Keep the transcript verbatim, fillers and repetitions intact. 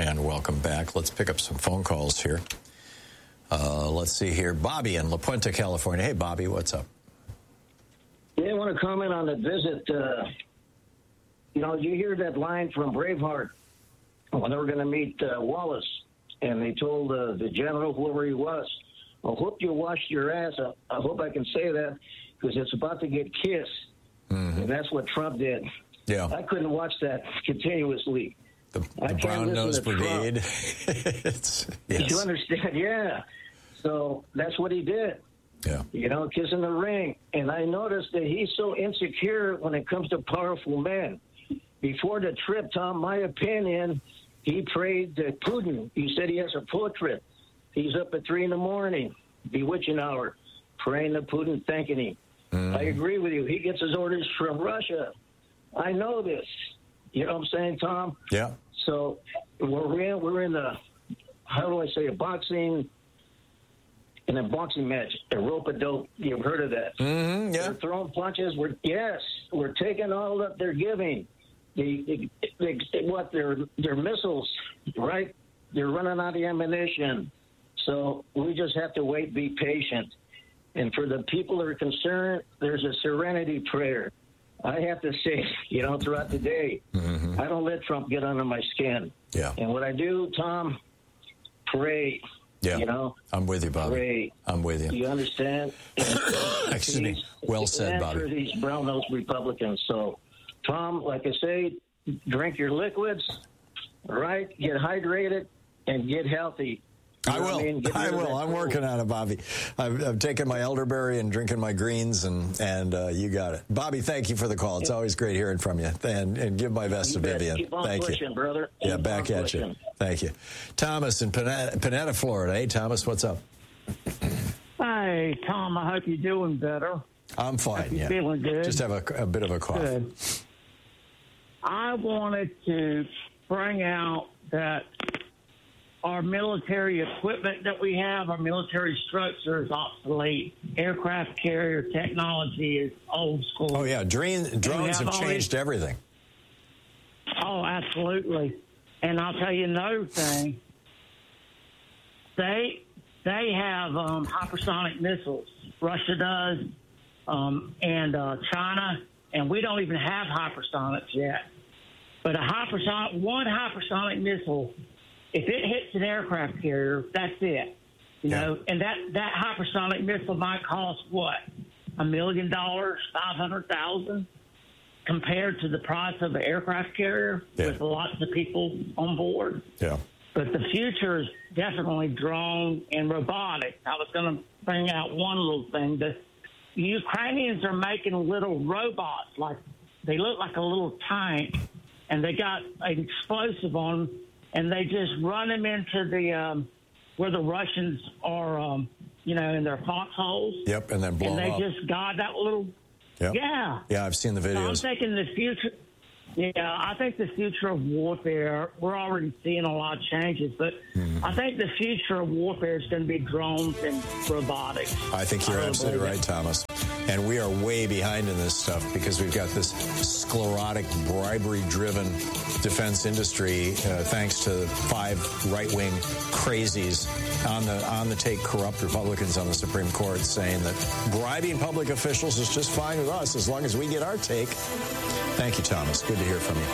and welcome back. Let's pick up some phone calls here. Uh, let's see here. Bobby in La Puente, California. Hey, Bobby, what's up? Yeah, I want to comment on the visit. Uh, you know, you hear that line from Braveheart when they were going to meet uh, Wallace, and they told uh, the general, whoever he was, I hope you washed your ass. I, I hope I can say that because it's about to get kissed. Mm-hmm. And that's what Trump did. Yeah. I couldn't watch that continuously. The, the Brown Nose Brigade. it's, yes. You understand? Yeah. So that's what he did. Yeah. You know, kissing the ring. And I noticed that he's so insecure when it comes to powerful men. Before the trip, Tom, my opinion, he prayed to Putin. He said he has a portrait. He's up at three in the morning, bewitching hour, praying to Putin, thanking him. Mm. I agree with you. He gets his orders from Russia. I know this. You know what I'm saying, Tom? Yeah. So we're in, we're in the, how do I say, a boxing, in a boxing match, a rope-a-dope. You've heard of that. Mm-hmm, yeah. We're throwing punches. We're, yes, we're taking all that they're giving. The, the, the, what, their, their missiles, right? They're running out of ammunition. So we just have to wait, be patient. And for the people that are concerned, there's a serenity prayer. I have to say, you know, throughout the day, mm-hmm. I don't let Trump get under my skin. Yeah. And what I do, Tom, pray. Yeah. You know? I'm with you, Bobby. Pray. I'm with you. You understand? Excuse me. Well said, Bobby. For these brown-nosed Republicans. So, Tom, like I say, drink your liquids, right? Get hydrated and get healthy. I will. I, mean? I will. I'm working on it, Bobby. I've, I've taken my elderberry and drinking my greens, and and uh, you got it, Bobby. Thank you for the call. It's always great hearing from you, and and give my best you to Vivian. Keep on Thank pushing, you, brother. Yeah, keep back at pushing. you. Thank you, Thomas in Panetta, Panetta, Florida. Hey, Thomas, what's up? Hey, Tom. I hope you're doing better. I'm fine. Hope you're yeah, feeling good. Just have a, a bit of a cough. Good. I wanted to bring out that our military equipment that we have, our military structure is obsolete. Aircraft carrier technology is old school. Oh, yeah. Dream, drones have, have changed these, everything. Oh, absolutely. And I'll tell you another thing. They they have um, hypersonic missiles. Russia does, um, and uh, China, and we don't even have hypersonics yet. But a hypersonic, one hypersonic missile, if it hits an aircraft carrier, that's it. You yeah. know, and that, that hypersonic missile might cost what? A million dollars, five hundred thousand, compared to the price of an aircraft carrier yeah. with lots of people on board. Yeah. But the future is definitely drone and robotics. I was going to bring out one little thing. The Ukrainians are making little robots, like they look like a little tank, and they got an explosive on them. And they just run them into the um, where the Russians are, um, you know, in their foxholes. Yep, and then blow And they up. just guide that little. Yep. Yeah. Yeah, I've seen the videos. So I'm thinking the future. Yeah, I think the future of warfare. We're already seeing a lot of changes, but mm-hmm. I think the future of warfare is going to be drones and robotics. I think you're I absolutely right, it. Thomas. And we are way behind in this stuff because we've got this sclerotic, bribery-driven defense industry, uh, thanks to five right-wing crazies on the on the take corrupt Republicans on the Supreme Court saying that bribing public officials is just fine with us as long as we get our take. Thank you, Thomas. Good to hear from you.